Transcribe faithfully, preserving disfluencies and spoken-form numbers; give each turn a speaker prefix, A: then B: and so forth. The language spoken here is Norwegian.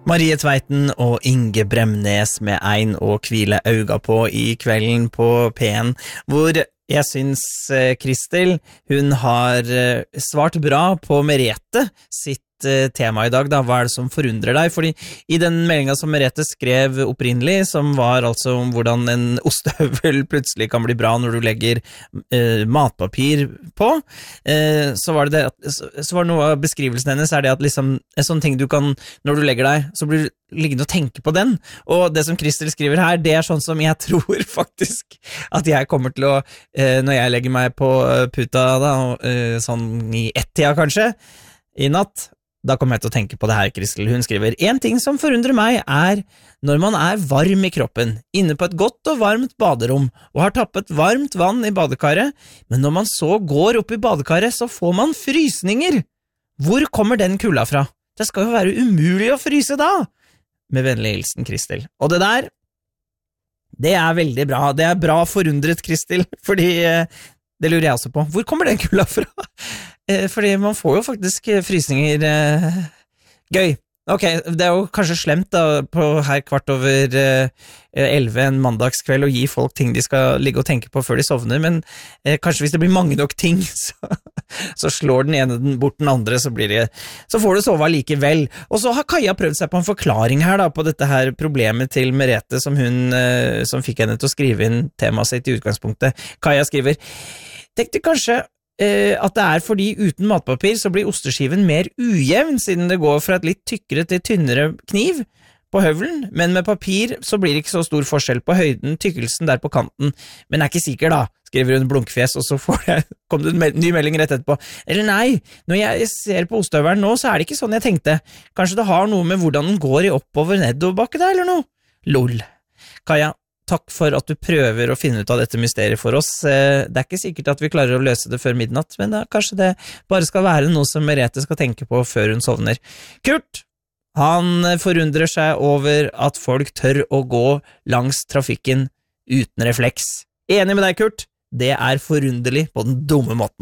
A: Marie Tveiten og Inge Bremnes med ein og hvile auga på i kvelden på P en, hvor jeg syns Kristel, hun har svart bra på Merete sitt tema i dag da. Hva er det som forundrer deg? Fordi i den meldingen som Merete skrev opprinnelig, som var altså om hvordan en ostehøvel plutselig kan bli bra når du legger eh, matpapir på, eh, så var det det, at, så, så var noe av beskrivelsen hennes er det at liksom, en sånn ting du kan, når du legger deg, så blir du liggende og tenke på den, og det som Kristel skriver her, det er sånn som jeg tror faktisk at jeg kommer til å, eh, når jeg legger meg på puta da, eh, sånn i ett-tida kanskje, i natt, da kommer jeg til å tenke på det her, Kristel. Hun skriver, en ting som forundrer meg er når man er varm i kroppen, inne på et godt og varmt baderom, og har tappet varmt vann i badekaret, men når man så går opp i badekaret, så får man frysninger. Hvor kommer den kulda fra? Det skal jo være umulig å fryse da. Med vennlig hilsen, Kristel. Og det der, det er veldig bra. Det er bra forundret, Kristel, fordi det lurer jeg også på. Hvor kommer den kulda fra? Fordi man får jo faktisk frysninger eh, gøy. Ok, det er jo kanskje slemt da, på her kvart over elleve eh, en mandagskveld å gi folk ting de skal ligge og tenke på før de sovner, men eh, kanskje hvis det blir mange nok ting, så, så slår den ene den bort den andre, så, blir det, så får du sove likevel. Og så har Kaja prøvd seg på en forklaring her da, på dette her problemet til Merete, som hun eh, som fikk henne til å skrive inn temaet sitt i utgangspunktet. Kaja skriver, tenkte kanskje at det er fordi uten matpapir så blir osteskiven mer ujevn siden det går fra et litt tykkere til tynnere kniv på høvelen, men med papir så blir det ikke så stor forskjell på høyden, tykkelsen der på kanten, men er ikke sikker da, skriver hun blunkfjes, og så får jeg, kom det en ny melding rett etterpå. Eller nei, når jeg ser på ostehøvelen nå, så er det ikke sånn jeg tenkte. Kanskje det har noe med hvordan den går i oppover nedoverbakke da, eller noe? Lol. Kaja, takk for at du prøver å finne ut av dette mysteriet for oss. Det er ikke sikkert at vi klarer å løse det før midnatt, men da kanskje det bare skal være noe som Merete skal tenke på før hun sovner. Kurt, han forundrer seg over at folk tør å gå langs trafikken uten refleks. Enig med deg, Kurt. Det er forunderlig på den dumme måten.